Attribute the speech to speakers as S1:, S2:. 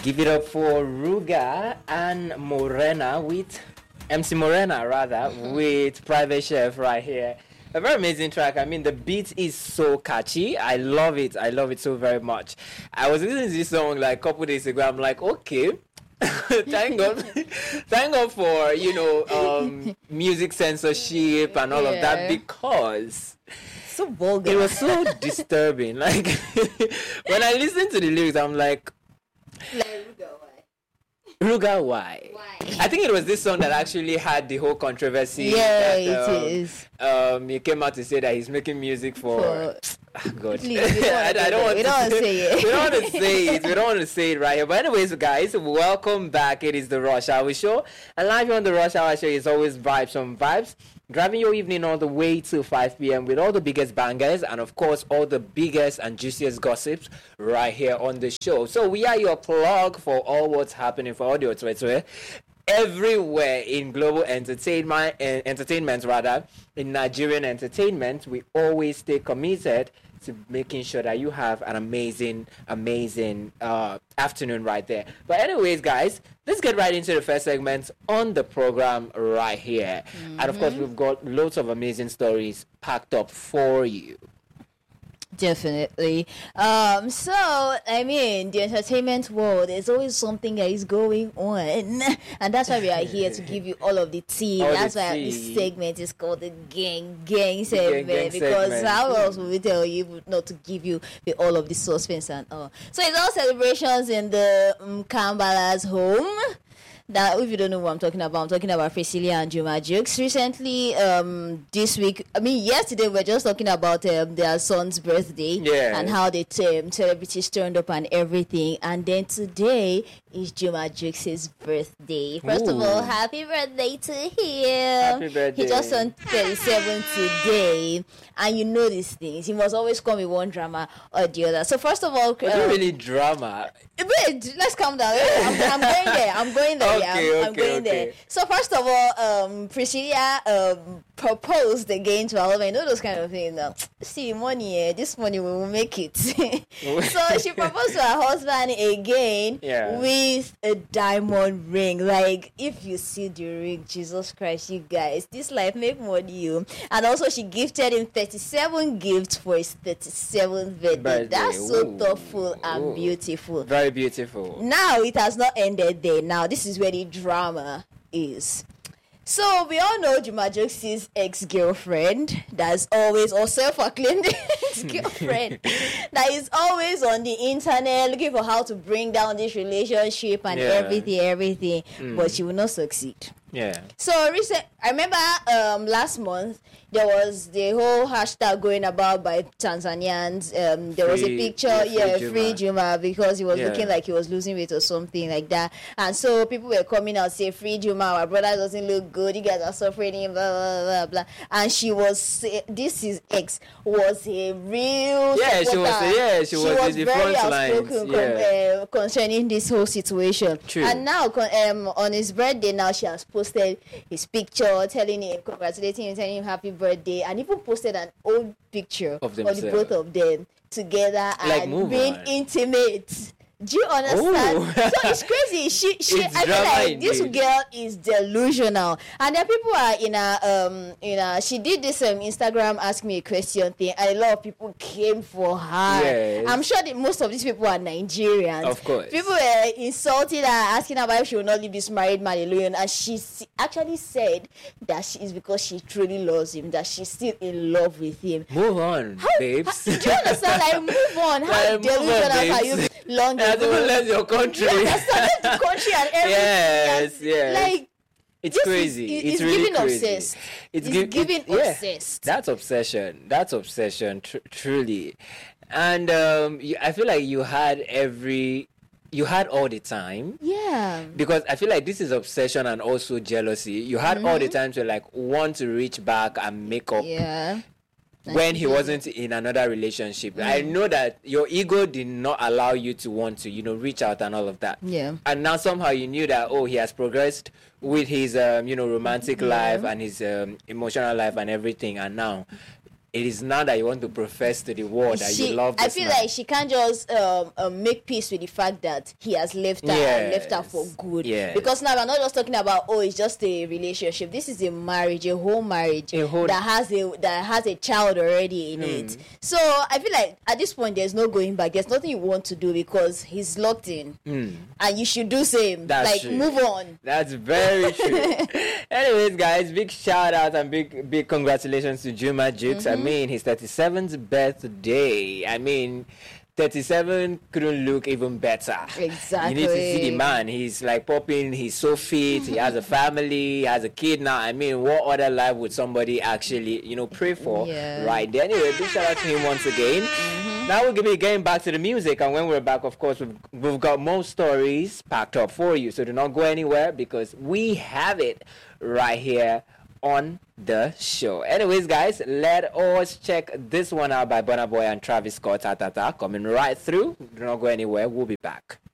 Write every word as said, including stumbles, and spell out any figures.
S1: Give it up for Ruga and Morena with M C Morena rather mm-hmm. with Private Chef right here. A very amazing track. I mean, the beat is so catchy. I love it. I love it so very much. I was listening to this song like a couple days ago. I'm like, okay. thank God, thank God for you know um, music censorship and all yeah. of that, because
S2: so vulgar.
S1: It was so disturbing. Like when I listened to the lyrics, I'm like, Ruga, why?
S2: Why?
S1: I think it was this song that actually had the whole controversy.
S2: Yeah,
S1: that, um,
S2: it is.
S1: Um, he came out to say that he's making music for. for oh God,
S2: please, I, I don't want
S1: we
S2: to
S1: don't
S2: say, say it.
S1: We don't want to say it. We don't want to say it right here. But anyways, guys, welcome back. It is the Rush Hour Show, and live on the Rush Hour Show is always vibes on vibes. Driving your evening all the way to five p.m. with all the biggest bangers and, of course, all the biggest and juiciest gossips right here on the show. So we are your plug for all what's happening for audio Twitter everywhere in global entertainment, uh, entertainment rather, in Nigerian entertainment. We always stay committed to making sure that you have an amazing, amazing uh, afternoon right there. But anyways, guys, let's get right into the first segment on the program right here. Mm-hmm. And of course, we've got loads of amazing stories packed up for you.
S2: Definitely. Um, so, I mean, the entertainment world, there's always something that is going on. And that's why we are here to give you all of the tea. All that's why tea. This segment is called the Gang Gang segment. Gang, gang because segment. How else would we tell you not to give you the, all of the suspense and all? So, it's all celebrations in the um, Kambala's home. That, if you don't know what I'm talking about, I'm talking about Priscilla and Juma Jukes. Recently, um, this week, I mean, yesterday, we were just talking about um, their son's birthday
S1: yeah.
S2: and how the um, celebrities turned up and everything. And then today is Juma Jukes' birthday. First Ooh. of all, happy birthday to him.
S1: Happy birthday.
S2: He just turned thirty-seven today. And you know these things. He must always come with one drama or the other. So, first of all...
S1: Um, it's not really drama.
S2: Wait, let's calm down. I'm, I'm going there. I'm going there.
S1: Okay,
S2: I'm,
S1: okay,
S2: I'm going
S1: okay.
S2: there. So first of all, um, Priscilla um, proposed again to her husband. You know those kind of things. Now, see, money, eh, this money we will make it. So she proposed to her husband again
S1: yeah.
S2: with a diamond ring. Like, if you see the ring, Jesus Christ, you guys, this life make money. You. And also, she gifted him thirty-seven gifts for his thirty-seventh birthday.
S1: birthday.
S2: That's so
S1: Ooh.
S2: thoughtful and
S1: Ooh.
S2: beautiful.
S1: Very beautiful.
S2: Now it has not ended there. Now this is where the drama is. So we all know Juma Jokes' ex-girlfriend that's always, or self-acclaimed ex-girlfriend that is always on the internet looking for how to bring down this relationship and
S1: yeah.
S2: everything, everything.
S1: Mm.
S2: But she will not succeed.
S1: Yeah.
S2: So recent, I remember um, last month there was the whole hashtag going about by Tanzanians. Um, there free, was a picture, yeah, free, yeah, Juma. free Juma, because he was yeah. looking like he was losing weight or something like that. And so people were coming out say, "Free Juma, our brother doesn't look good. You guys are suffering him." Blah blah blah blah. And she was, this is ex was a real
S1: yeah,
S2: supporter.
S1: she was, yeah, she,
S2: she
S1: was,
S2: was
S1: the
S2: very
S1: front
S2: outspoken
S1: lines.
S2: con-
S1: Yeah.
S2: uh, concerning this whole situation.
S1: True.
S2: And now, um, on his birthday, now she has posted his picture, telling him, congratulating him, telling him happy birthday, and even posted an old picture
S1: of,
S2: of the both of them together
S1: like,
S2: and being
S1: on.
S2: intimate. Do you understand?
S1: Ooh.
S2: So it's crazy. She, she.
S1: It's
S2: I feel like
S1: indeed.
S2: this girl is delusional, and then people are in a um, in a. She did this um Instagram ask me a question thing, and a lot of people came for her.
S1: Yes.
S2: I'm sure that most of these people are Nigerians.
S1: Of course.
S2: People were insulting her, asking her why she will not leave this married man alone, and she s- actually said that she is because she truly loves him, that she's still in love with him.
S1: Move on,
S2: How,
S1: babes.
S2: How, do you understand? Like, move on. How
S1: Like,
S2: delusional
S1: on,
S2: are you? Long
S1: I
S2: ago.
S1: haven't left your country.
S2: You understand the country and everything.
S1: Yes,
S2: and,
S1: yes.
S2: Like,
S1: it's
S2: this
S1: crazy.
S2: Is,
S1: it's
S2: it's
S1: really
S2: giving
S1: crazy.
S2: Obsessed.
S1: It's,
S2: it's
S1: gi-
S2: giving
S1: it, yeah,
S2: obsessed.
S1: That's obsession. That's obsession. Tr- truly, and um, you, I feel like you had every. You had all the time.
S2: Yeah.
S1: Because I feel like this is obsession and also jealousy. You had mm-hmm. all the time to like want to reach back and make up.
S2: Yeah.
S1: When he wasn't in another relationship. Mm. I know that your ego did not allow you to want to, you know, reach out and all of that.
S2: Yeah.
S1: And now somehow you knew that, oh, he has progressed with his, um, you know, romantic yeah. life and his um, emotional life and everything. And now it is not that you want to profess to the world that
S2: she,
S1: you love this
S2: I feel
S1: man.
S2: like she can't just um, um, make peace with the fact that he has left her
S1: yes.
S2: and left her for good.
S1: Yes.
S2: Because now we're not just talking about, oh, it's just a relationship. This is a marriage, a whole marriage
S1: a whole...
S2: that has a that has a child already in mm. it. So I feel like at this point there's no going back. There's nothing you want to do because he's locked in,
S1: mm.
S2: and you should do same.
S1: That's
S2: like
S1: true.
S2: Move on.
S1: That's very true. Anyways, guys, big shout out and big big congratulations to Juma Jukes. Mm-hmm. I mean, his thirty-seventh birthday. I mean, thirty-seven couldn't look even better.
S2: Exactly.
S1: You need to see the man. He's like popping. He's so fit. He has a family. He has a kid now. I mean, what other life would somebody actually, you know, pray for
S2: yeah.
S1: right there? Anyway, big shout out to him once again. Mm-hmm. Now we're going to be getting back to the music. And when we're back, of course, we've, we've got more stories packed up for you. So do not go anywhere because we have it right here on the show. Anyways, guys, let us check this one out by Burna Boy and Travis Scott. Ta, ta, ta, coming right through. Do not go anywhere. We'll be back.